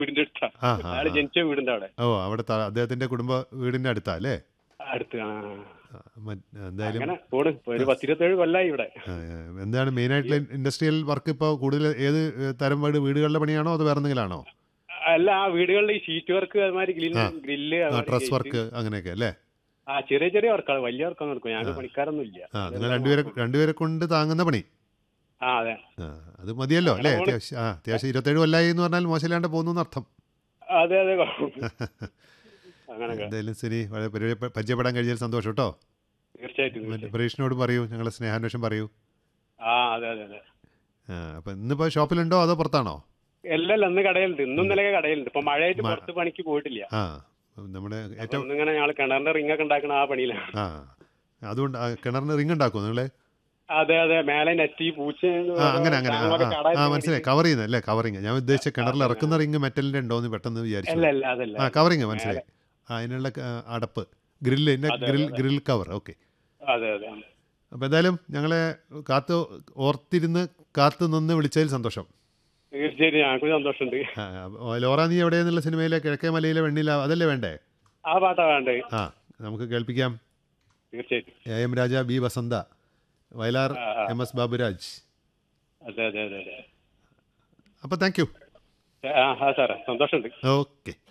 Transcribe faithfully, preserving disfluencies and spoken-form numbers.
വീടിന്റെ അടുത്താ. ആ ആ അയാള് ആ ജനിച്ച വീടിന്റെ അവിടെ ഓ അവിടെ ത- അദ്ദേഹത്തിന്റെ കുടുംബ വീടിന്റെ അടുത്താ അല്ലേ? അടുത്ത്. ആ ആ, മറ്റ് എന്തായാലും അങ്ങനെ പോണ്. ഇപ്പൊ ഒരു പത്തിരുപത്തേഴ് കൊല്ലായി ഇവിടെ. ആ, ആ, എന്താണ് മെയിനായിട്ടുള്ള ഈ- ഇൻഡസ്ട്രിയൽ വർക്ക് ഇപ്പോൾ കൂടുതൽ ഏത് തരം വീട് വീടുകളുടെ പണിയാണോ അതോ വേറെ എന്തെങ്കിലാണോ? അല്ല, ആ വീടുകളിൽ ഈ ഷീറ്റ് വർക്ക് അതുമാതിരി ഗ്രില്ല് ആ ഗ്രില്ല് ആ അതുമാതിരി ഡ്രസ് ഗേറ്റ്. വർക്ക് അങ്ങനെയൊക്കെ അല്ലേ? ആ ചെറിയ ചെറിയ വർക്കാണ്, വലിയ വർക്കൊന്നും എടുക്കും. ആ ഞങ്ങൾക്ക് പണിക്കാരൊന്നും ഇല്ല, ആ നിങ്ങൾ അതെല്ലാം രണ്ടുപേരെ മാത്രം. രണ്ടുപേരെ കൊണ്ട് താങ്ങുന്ന പണി. ആ അതെ, ആ അത് മതിയല്ലോ അങ്ങനെ അല്ലേ? പോണ്. അത്യാവശ്യം ആ അത്യാവശ്യം ഇരുപത്തേഴ് കൊല്ലായി എന്ന് പറഞ്ഞാൽ മോശമില്ലാണ്ട് പോകുന്നു എന്നർത്ഥം. അതെ അതെ അങ്ങനൊക്കെ. എന്തായാലും ശരി, വളരെ പരിചയ- പരിചയപ്പെടാൻ കഴിഞ്ഞാൽ സന്തോഷം കേട്ടോ. തീർച്ചയായിട്ടും മറ്റേ തീർച്ചയായിട്ടും. പരീക്ഷനോട് പറയൂ, ഞങ്ങളെ സ്നേഹാന്വേഷണം പറയൂ. ആ അതെ അതെ അതെ. ആ അപ്പം ഇന്നിപ്പോൾ ഷോപ്പിലുണ്ടോ അതോ പുറത്താണോ? എല്ലല്ല, ഇന്ന് കടയിലുണ്ട്. ഇന്നും ഉണ്ട്. ഇന്നലെയൊക്കെ കടയിലുണ്ട്. ഇപ്പൊ മഴയായിട്ട് മ- പുറത്ത് പണിക്ക് പോയിട്ടില്ല. ആ നമ്മുടെ അപ്പൊ ഏറ്റവും ഇന്നിങ്ങനെ ഞങ്ങൾ കിണറിന്റെ റിങ്ങൊക്കെ ഉണ്ടാക്കണ ആ പണിയിലാണ്. ആ അതുകൊണ്ട് ആ കിണറിന് റിങ് ഉണ്ടാക്കുമോ നിങ്ങൾ? അതെ അതെ, മേലെ നെറ്റ് പൂച്ച ആ അങ്ങനെ അങ്ങനെ ആ സാധനങ്ങളൊക്കെ ആ ആ ചാടാതിരിക്കാൻ മനസ്സിലായി, വേണ്ടിയിട്ട്. കവർ ചെയ്യുന്നത് അല്ലേ? കവറിങ് ഞാൻ ഉദ്ദേശിച്ച കിണറിൽ അതെ ഇറക്കുന്ന റിങ് മെറ്റലിൻ്റെ ഉണ്ടോ എന്ന് പെട്ടെന്ന് വിചാരിച്ചു അല്ല പോയി. അല്ല അതല്ല ആ അതല്ല. കവറിങ് മേലെ. മനസ്സിലായി. ആ അതിനുള്ള ക- അടപ്പ് ഗ്രില്ല് എൻ്റെ അതെ അതെ ഗ്രിൽ അതെ ഗ്രിൽ കവർ ഓക്കെ. അതെ അതെ. അപ്പോൾ എന്തായാലും ഞങ്ങളെ കാത്ത് ഓർത്തിരുന്ന് കാത്തു നിന്ന് വിളിച്ചതിൽ സന്തോഷം. തീർച്ചയായിട്ടും ഞങ്ങൾക്ക് സന്തോഷമുണ്ട്. ആ, ആ, ലോറ നീ എവിടെയെന്നുള്ള സിനിമയിലെ കിഴക്കേ മലയിലെ വെണ്ണില അതല്ലേ വേണ്ടേ? ആ പാട്ടാ വേണ്ടത്. ആ നമുക്ക് കേൾപ്പിക്കാം. തീർച്ചയായിട്ടും. എ എം രാജ, ബി വസന്ത, വയലാർ, ആ ആ എം എസ് ബാബുരാജ്. അതെ അതെ അതെ അതെ. അപ്പോൾ താങ്ക് യു. ആ ആ സാറേ, സന്തോഷമുണ്ട്. ഓക്കെ.